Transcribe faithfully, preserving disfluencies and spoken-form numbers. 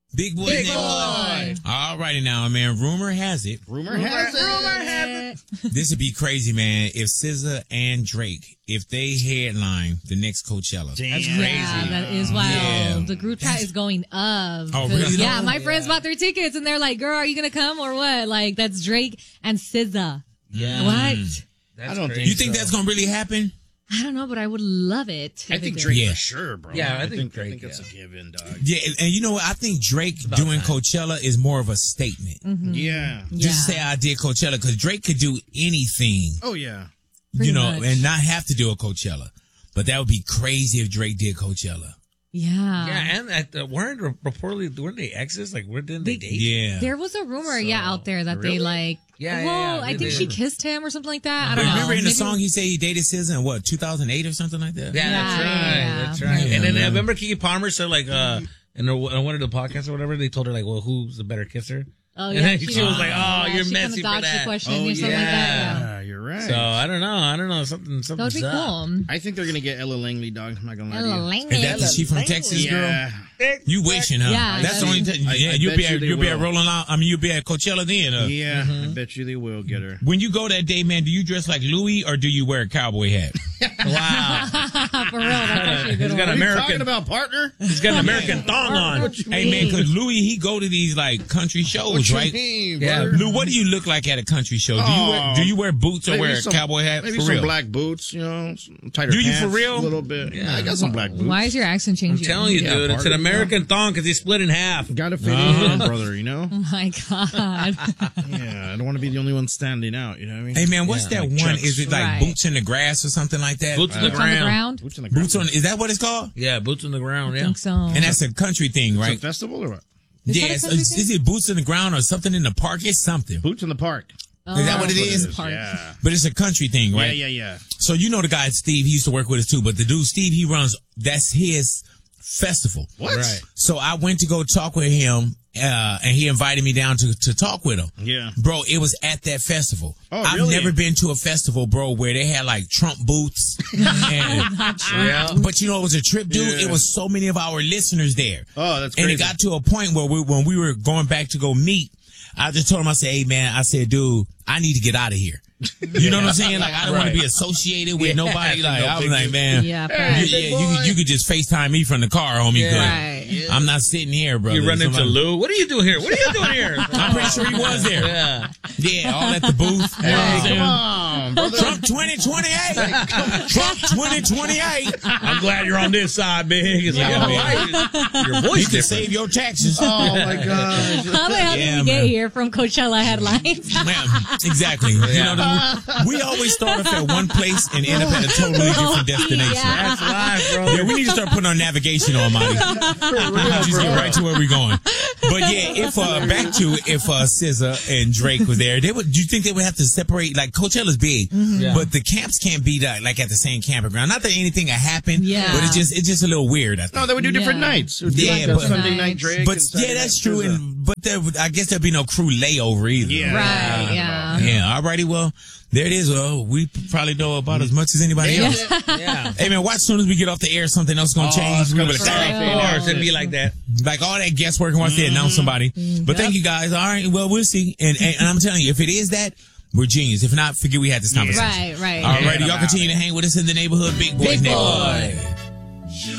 Big boy. Big boy. All righty now, man. Rumor has it. Rumor, Rumor has it. Rumor has it. This would be crazy, man. If S Z A and Drake, if they headline the next Coachella. Damn. That's crazy. Yeah, that is wild. Yeah. The group chat is going up. Oh, really? Yeah, my yeah. friends bought their tickets and they're like, girl, are you going to come or what? Like, that's Drake and S Z A. Yeah. What? That's I don't think You think so. That's going to really happen? I don't know, but I would love it. I think Drake yeah. for sure, bro. Yeah, I, I think, think Drake, I think yeah. it's a given, dog. Yeah, and, and you know what? I think Drake doing time. Coachella is more of a statement. Mm-hmm. Yeah. Just yeah. say I did Coachella, because Drake could do anything. Oh, yeah. Pretty you know, much. and not have to do a Coachella. But that would be crazy if Drake did Coachella. Yeah. Yeah, and at the, weren't reportedly, weren't they exes? Like, where didn't they, they date? Yeah. There was a rumor, so, yeah, out there that really? they like, yeah, well, yeah, yeah. I think they, she they, kissed him or something like that. I but don't know. Remember in the Maybe song he said he dated S Z A in what, two thousand eight or something like that? Yeah, yeah that's right. Yeah. That's right. Yeah, and then man. I remember Keke Palmer said, like, uh, in, her, in one of the podcasts or whatever, they told her, like, well, who's the better kisser? Oh, and yeah. then She, she was like, oh, yeah, you're she messy kind for of that. the question Oh, or something yeah. like that. Yeah. You're right. So, I don't know. I don't know. Something, something. That would be cool. I think they're going to get Ella Langley, dog. I'm not going to lie Ella to you. Langley. And that's she from Texas, girl? Yeah. You wishing, huh? Yeah, that's the only thing. I- Yeah, I you'll bet be you at, they you'll be at will. Rolling Out. I mean, you'll be at Coachella then. Uh, Yeah, I bet you they will get her. When you go that day, man, do you dress like Louis or do you wear a cowboy hat? Wow. For real, that's actually a good He's one. got What are an you American. talking about, partner? He's got an American thong on. What you Hey, man, mean? because Louis, he go to these, like, country shows, What you right? mean, Yeah. brother? Lou, what do you look like at a country show? Do you wear, Oh, do you wear boots or Maybe wear a some- cowboy hat? Maybe For some real? black boots, you know, some tighter Do you pants, for real? A little bit. Yeah, I got some black boots. Why is your accent I'm changing? telling you, Yeah, dude. It's an partner. American thong because he's split in half. Got to fit Uh-huh. in, brother, you know? Oh my God. Yeah, I don't want to be the only one standing out, you know what I mean? Hey, man, what's Yeah, that like one? Chucks. Is it like Right. boots in the grass or something like that? Boots on the Boots on the ground. ground? Boots on the ground. Boots on, is that what it's called? Yeah, boots on the ground. I Yeah. think so. And that's a country thing, It's right? a festival or what? Is that a Yes. country Is, thing? is it boots in the ground or something in the park? It's something. Boots in the park. Oh, Is that what it that's is? the park. Yeah. But it's a country thing, right? Yeah, yeah, yeah. So you know the guy Steve, he used to work with us too, but the dude Steve, he runs, that's his festival. What? Right. So I went to go talk with him, uh, and he invited me down to, to talk with him. Yeah. Bro, it was at that festival. Oh, I've really? never been to a festival, bro, where they had like Trump booths. and, Yeah. but you know, it was a trip, dude. Yeah. It was so many of our listeners there. Oh, that's And crazy. it got to a point where we, when we were going back to go meet, I just told him, I said, hey man, I said, dude, I need to get out of here. You know what I'm saying? Like, I don't want Right. to be associated with Yeah. nobody. Like, No I was big like, deal. man, Yeah, you, right. yeah, you, could- you could just FaceTime me from the car, homie. Yeah. good. Right. I'm not sitting here, bro. You run into Lou. What are you doing here? What are you doing here? I'm pretty sure he was there. Yeah. Yeah, all at the booth. You know what I'm Hey, saying? come on, brother. Trump twenty twenty-eight. Trump twenty twenty-eight. I'm glad you're on this side, big. It's like, Yeah, oh, man. why is- your You voice can different. save your taxes. Oh, my gosh. How the hell Yeah, did we get man. here from Coachella headlines? Man, exactly. You know, the, we always start off at one place and end up at a totally different destination. Yeah. That's live, bro. Yeah, we need to start putting our navigation on, Monty. We need to just get right to where we're going. But yeah, if uh, back to if uh, S Z A and Drake were there, they would. Do you think they would have to separate? Like Coachella's big, Yeah. but the camps can't be like, like at the same campground. Not that anything will happen, Yeah. but it's just it's just a little weird. I think. No, they would do different Yeah. nights. It would be Yeah, like a but- Sunday Nights. night Drake. But and Saturday yeah, that's night true. S Z A. And but there, would- I guess there'd be no crew layover either. Yeah. Right, yeah. Yeah. Alrighty. Well, there it is. Well, we probably know about as much as anybody else. Yeah. Hey man, watch as soon as we get off the air, something else gonna Oh, change. it's We gonna be like, start "Dang." off Of course, it'd be like that. Like all that guesswork and once they announce somebody. But thank you guys. All right. Well, we'll see. And, and, and I'm telling you, if it is that, we're genius. If not, forget we had this conversation. Right, right. All righty. Yeah, Y'all I'm continue out. to hang with us in the neighborhood. Big Boys Big boy. Neighborhood.